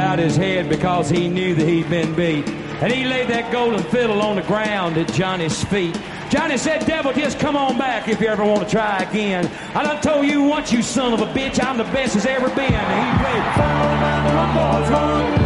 bowed his head because he knew that he'd been beat. And he laid that golden fiddle on the ground at Johnny's feet. Johnny said, devil, just come on back if you ever want to try again. I done told you once, you son of a bitch, I'm the best as ever been. And he played,